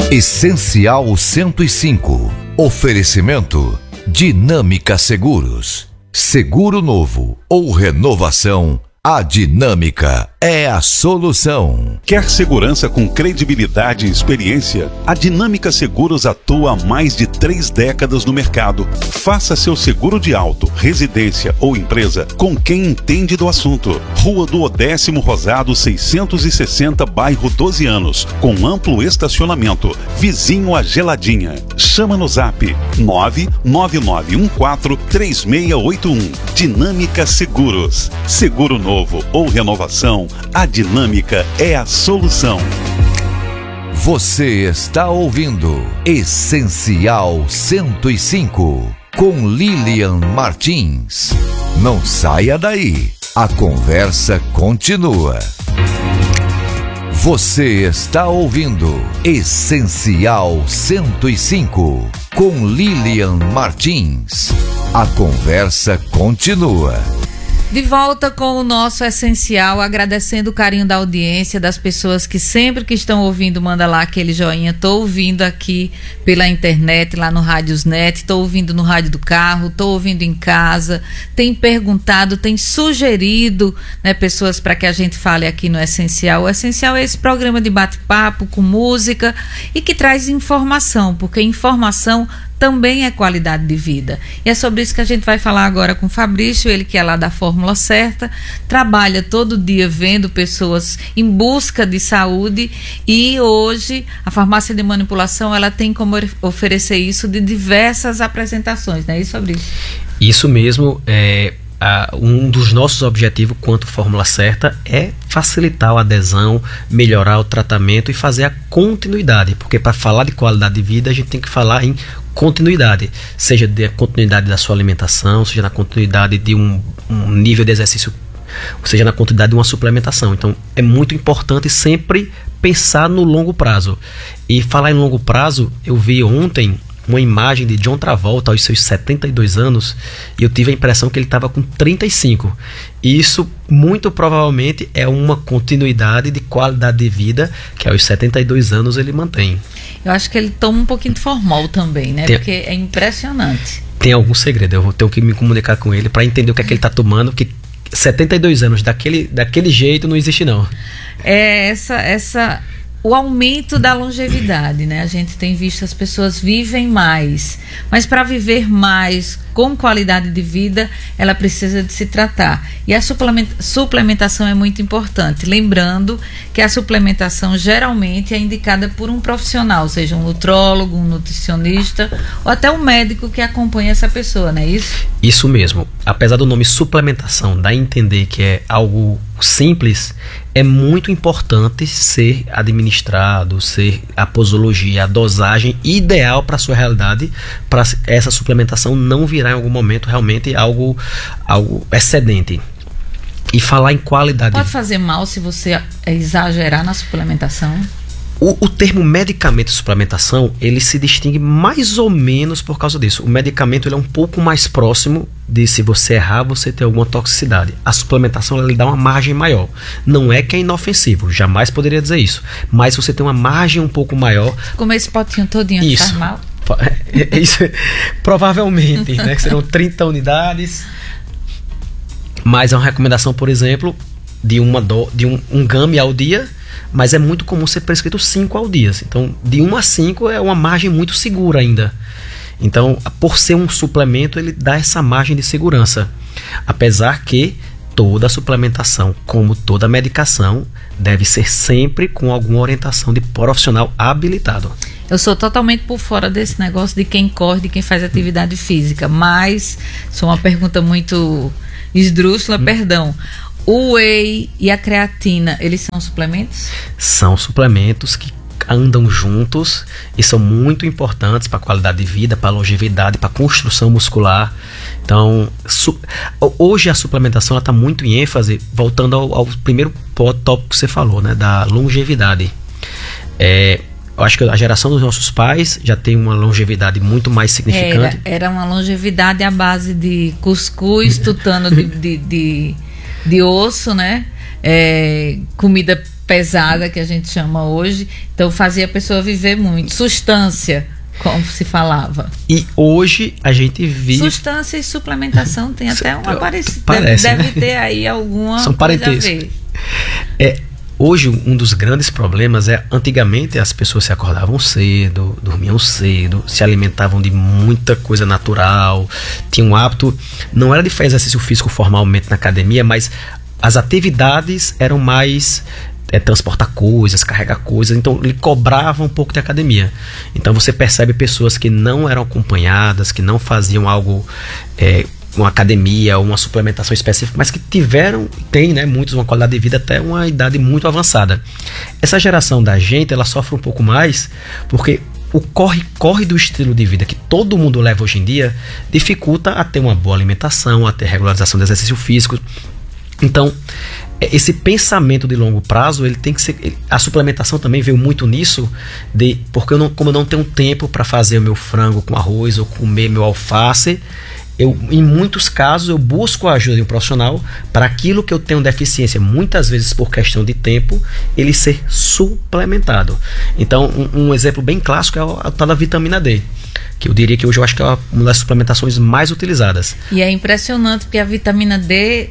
Essencial 105. Oferecimento Dinâmica Seguros. Seguro novo ou renovação, a Dinâmica é a solução. Quer segurança com credibilidade e experiência? A Dinâmica Seguros atua há mais de 3 décadas no mercado. Faça seu seguro de auto, residência ou empresa com quem entende do assunto. Rua do Odécimo Rosado 660, bairro 12 Anos, com amplo estacionamento, vizinho a Geladinha. Chama no zap 999143681. Dinâmica Seguros. Seguro novo ou renovação, a Dinâmica é a solução. Você está ouvindo Essencial 105 com Lilian Martins. Não saia daí, a conversa continua. Você está ouvindo Essencial 105 com Lilian Martins. A conversa continua. De volta com o nosso Essencial, agradecendo o carinho da audiência, das pessoas que sempre que estão ouvindo, manda lá aquele joinha. Tô ouvindo aqui pela internet, lá no Rádiosnet, tô ouvindo no rádio do carro, tô ouvindo em casa, tem perguntado, tem sugerido, né, pessoas para que a gente fale aqui no Essencial. O Essencial é esse programa de bate-papo com música e que traz informação, porque informação também é qualidade de vida. E é sobre isso que a gente vai falar agora com o Fabrício, ele que é lá da Fórmula Certa, trabalha todo dia vendo pessoas em busca de saúde, e hoje a farmácia de manipulação, ela tem como oferecer isso de diversas apresentações, não é isso, Fabrício? Isso mesmo. Um dos nossos objetivos quanto Fórmula Certa é facilitar a adesão, melhorar o tratamento e fazer a continuidade, porque para falar de qualidade de vida a gente tem que falar em continuidade, seja da continuidade da sua alimentação, seja na continuidade de um nível de exercício, ou seja na continuidade de uma suplementação. Então é muito importante sempre pensar no longo prazo. E falar em longo prazo, eu vi ontem uma imagem de John Travolta aos seus 72 anos e eu tive a impressão que ele estava com 35. E isso muito provavelmente é uma continuidade de qualidade de vida que aos 72 anos ele mantém. Eu acho que ele toma um pouquinho de formol também, né? Porque é impressionante. Tem algum segredo, eu vou ter que me comunicar com ele para entender o que é que ele está tomando, porque 72 anos daquele jeito não existe não. É o aumento da longevidade, né? A gente tem visto as pessoas vivem mais, mas para viver mais com qualidade de vida, ela precisa de se tratar. E a suplementação é muito importante. Lembrando que a suplementação geralmente é indicada por um profissional, seja um nutrólogo, um nutricionista ou até um médico que acompanha essa pessoa, não é isso? Isso mesmo. Apesar do nome suplementação dar a entender que é algo simples, é muito importante ser administrado, ser a posologia, a dosagem ideal para a sua realidade, para essa suplementação não virar em algum momento realmente algo excedente. E falar em qualidade. Pode fazer mal se você exagerar na suplementação? O termo medicamento e suplementação, ele se distingue mais ou menos por causa disso. O medicamento ele é um pouco mais próximo de, se você errar, você ter alguma toxicidade. A suplementação ela lhe dá uma margem maior. Não é que é inofensivo, jamais poderia dizer isso. Mas você tem uma margem um pouco maior. Comer esse potinho todinho que faz mal? Isso, provavelmente, né? Que serão 30 unidades. Mas é uma recomendação, por exemplo, de um game ao dia. Mas é muito comum ser prescrito 5 ao dia. Então, de 1 a 5 é uma margem muito segura ainda. Então, por ser um suplemento, ele dá essa margem de segurança. Apesar que toda suplementação, como toda medicação, deve ser sempre com alguma orientação de profissional habilitado. Eu sou totalmente por fora desse negócio de quem corre, de quem faz atividade física. Mas, sou uma pergunta muito esdrúxula, perdão. O whey e a creatina, eles são suplementos? São suplementos que andam juntos e são muito importantes para a qualidade de vida, para a longevidade, para a construção muscular. Então, hoje a suplementação está muito em ênfase, voltando ao primeiro tópico que você falou, né, da longevidade. Eu acho que a geração dos nossos pais já tem uma longevidade muito mais significante. Era uma longevidade à base de cuscuz, tutano de osso, né? Comida pesada que a gente chama hoje, então fazia a pessoa viver muito. Substância, como se falava. E hoje a gente vive... Substância e suplementação tem até uma parecida. Parece, deve né? ter aí alguma São coisa a parentescos. ver. Hoje, um dos grandes problemas antigamente as pessoas se acordavam cedo, dormiam cedo, se alimentavam de muita coisa natural, tinham um hábito, não era de fazer exercício físico formalmente na academia, mas as atividades eram mais transportar coisas, carregar coisas, então ele cobrava um pouco de academia. Então você percebe pessoas que não eram acompanhadas, que não faziam algo... uma academia ou uma suplementação específica, mas que tem, né, muitos uma qualidade de vida até uma idade muito avançada. Essa geração da gente, ela sofre um pouco mais porque o corre do estilo de vida que todo mundo leva hoje em dia dificulta a ter uma boa alimentação, a ter regularização do exercício físico. Então, esse pensamento de longo prazo, ele tem que ser... A suplementação também veio muito nisso, porque como eu não tenho tempo para fazer o meu frango com arroz ou comer meu alface, em muitos casos eu busco a ajuda de um profissional para aquilo que eu tenho deficiência, muitas vezes por questão de tempo, ele ser suplementado. Então um exemplo bem clássico é a tal da vitamina D, que eu diria que hoje eu acho que é uma das suplementações mais utilizadas. E é impressionante porque a vitamina D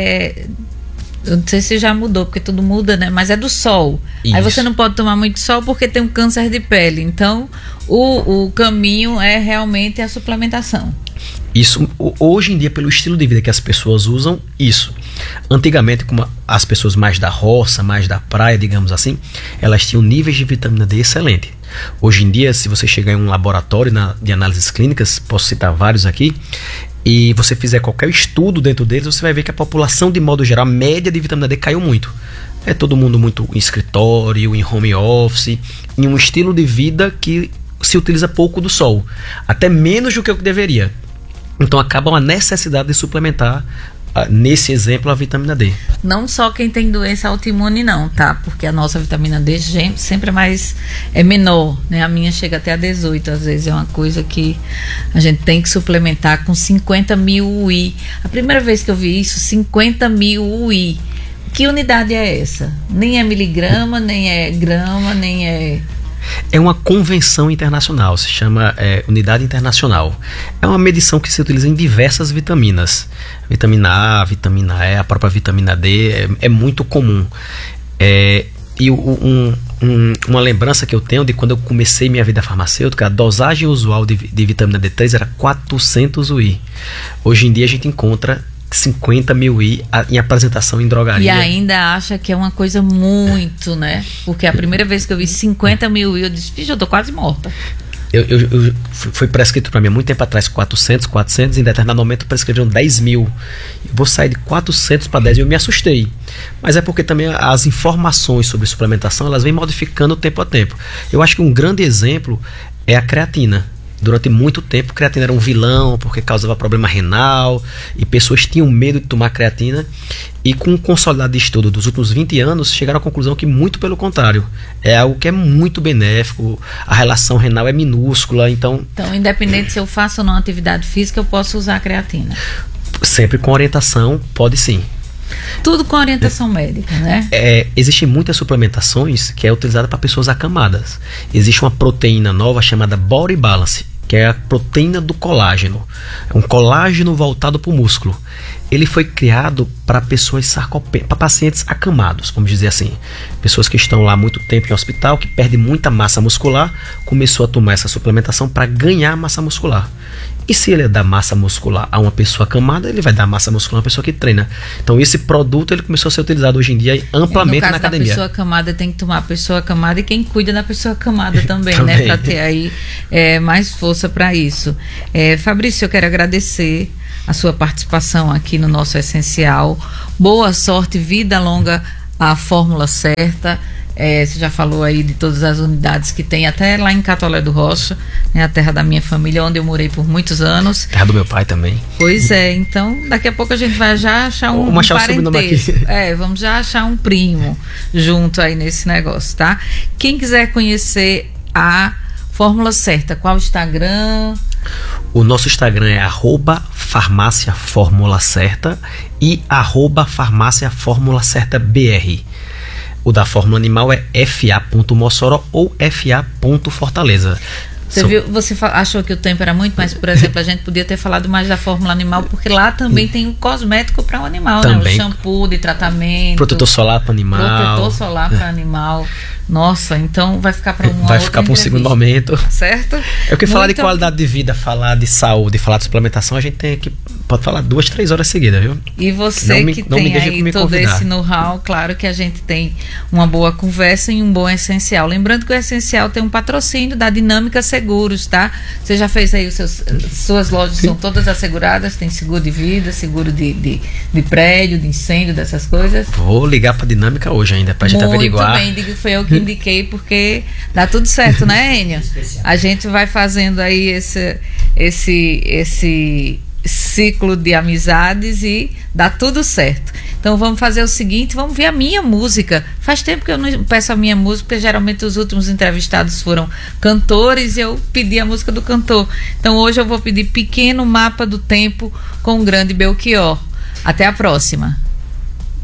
eu não sei se já mudou, porque tudo muda, né? Mas é do sol. Isso. Aí você não pode tomar muito sol porque tem um câncer de pele. Então o caminho é realmente a suplementação. Isso, hoje em dia, pelo estilo de vida que as pessoas usam, isso. Antigamente, como as pessoas mais da roça, mais da praia, digamos assim, elas tinham níveis de vitamina D excelente. Hoje em dia, se você chegar em um laboratório de análises clínicas, posso citar vários aqui, e você fizer qualquer estudo dentro deles, você vai ver que a população, de modo geral, a média de vitamina D caiu muito. É todo mundo muito em escritório, em home office, em um estilo de vida que se utiliza pouco do sol, até menos do que eu deveria. Então acaba uma necessidade de suplementar, nesse exemplo, a vitamina D. Não só quem tem doença autoimune não, tá? Porque a nossa vitamina D sempre é menor, né? A minha chega até a 18, às vezes é uma coisa que a gente tem que suplementar com 50 mil UI. A primeira vez que eu vi isso, 50 mil UI. Que unidade é essa? Nem é miligrama, nem é grama, nem é... É uma convenção internacional, se chama Unidade Internacional. É uma medição que se utiliza em diversas vitaminas. Vitamina A, vitamina E, a própria vitamina D, é muito comum. E uma lembrança que eu tenho de quando eu comecei minha vida farmacêutica, a dosagem usual de vitamina D3 era 400 UI. Hoje em dia a gente encontra 50 mil UI em apresentação em drogaria. E ainda acha que é uma coisa muito, né? Porque a primeira vez que eu vi 50 mil UI, eu disse, eu tô quase morta. Foi prescrito para mim há muito tempo atrás 400, em determinado momento prescreveram 10 mil. Eu vou sair de 400 para 10 mil, eu me assustei. Mas é porque também as informações sobre suplementação, elas vêm modificando tempo a tempo. Eu acho que um grande exemplo é a creatina. Durante muito tempo, creatina era um vilão porque causava problema renal e pessoas tinham medo de tomar creatina. E com o consolidado de estudo dos últimos 20 anos, chegaram à conclusão que, muito pelo contrário, é algo que é muito benéfico, a relação renal é minúscula. Então, independente se eu faço ou não atividade física, eu posso usar a creatina? Sempre com orientação, pode sim. Tudo com orientação médica, né? Existem muitas suplementações que é utilizada para pessoas acamadas. Existe uma proteína nova chamada Body Balance, que é a proteína do colágeno. É um colágeno voltado para o músculo. Ele foi criado para para pacientes acamados, vamos dizer assim. Pessoas que estão lá há muito tempo em hospital, que perdem muita massa muscular, começou a tomar essa suplementação para ganhar massa muscular. E se ele dá massa muscular a uma pessoa acamada, ele vai dar massa muscular a uma pessoa que treina. Então esse produto ele começou a ser utilizado hoje em dia amplamente na academia. A pessoa acamada tem que tomar a pessoa acamada e quem cuida da pessoa acamada também, né? Para ter aí mais força para isso. Fabrício, eu quero agradecer a sua participação aqui no nosso Essencial. Boa sorte, vida longa à Fórmula Certa. Você já falou aí de todas as unidades que tem, até lá em Catolé do Rocha, né, a terra da minha família, onde eu morei por muitos anos. Terra do meu pai também. Pois é, então daqui a pouco a gente vai já achar um parentesco. Vamos já achar um primo junto aí nesse negócio, tá? Quem quiser conhecer a Fórmula Certa, qual o Instagram? O nosso Instagram é @farmácia Fórmula Certa e @farmácia Fórmula Certa BR. O da Fórmula Animal é fa.mossoró ou fa.fortaleza. Você achou que o tempo era muito, mas, por exemplo, a gente podia ter falado mais da Fórmula Animal, porque lá também tem o cosmético para o animal, também, né? O shampoo de tratamento. Protetor solar para animal. Protetor solar para animal. Nossa, então vai ficar para vai ficar para um segundo momento. Certo? É porque falar de qualidade de vida, falar de saúde, falar de suplementação, a gente tem que pode falar 2-3 horas seguidas, viu? E você que tem aí todo esse know-how, claro que a gente tem uma boa conversa e um bom Essencial. Lembrando que o Essencial tem um patrocínio da Dinâmica Seguros, tá? Você já fez aí suas lojas, são todas asseguradas, tem seguro de vida, seguro de prédio, de incêndio, dessas coisas? Vou ligar pra Dinâmica hoje ainda, pra gente averiguar. Muito bem, digo que foi eu que indiquei, porque dá tudo certo, né, Enio? A gente vai fazendo aí esse ciclo de amizades e dá tudo certo. Então vamos fazer o seguinte, vamos ver a minha música. Faz tempo que eu não peço a minha música, porque geralmente os últimos entrevistados foram cantores e eu pedi a música do cantor. Então hoje eu vou pedir Pequeno Mapa do Tempo com o grande Belchior. Até a próxima.